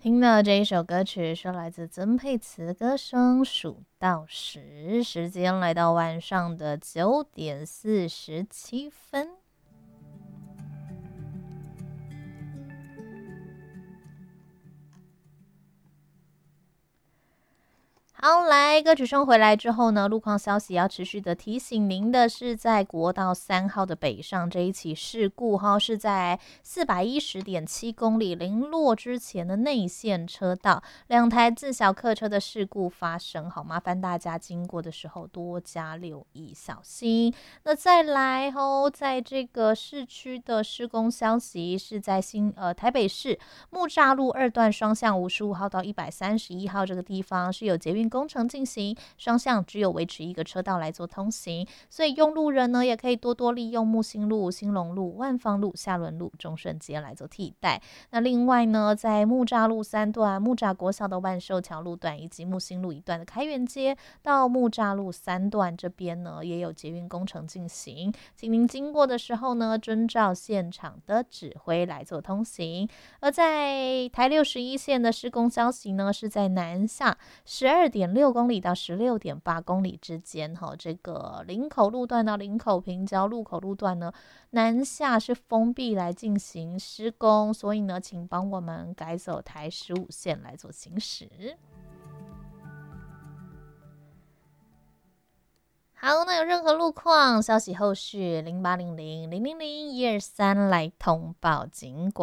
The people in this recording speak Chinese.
听的这一首歌曲是来自曾沛慈歌声《数到10》，时间来到晚上的9:47。好，来歌曲声回来之后呢，路况消息要持续的提醒您的是，在国道3号的北上这一起事故是在410.7公里零落之前的内线车道，2台自小客车的事故发生，好，麻烦大家经过的时候多加留意小心。那再来在这个市区的施工消息是在台北市木栅路2段双向55号到131号这个地方是有捷运工程进行，双向只有维持一个车道来做通行，所以用路人呢也可以多多利用木星路、兴隆路、万芳路、下仑路、中顺街来做替代。那另外呢，在木栅路3段、木栅国小的万寿桥路段以及木星路1段的开元街到木栅路3段这边呢，也有捷运工程进行，请您经过的时候呢，遵照现场的指挥来做通行。而在台61线的施工消息呢，是在南下12.6公里到16.8公里之间，这个林口路段到林口平交路口路段呢，南下是封闭来进行施工，所以呢，请帮我们改走台15线来做行驶。好，那有任何路况消息后续0800-000-123来通报警管。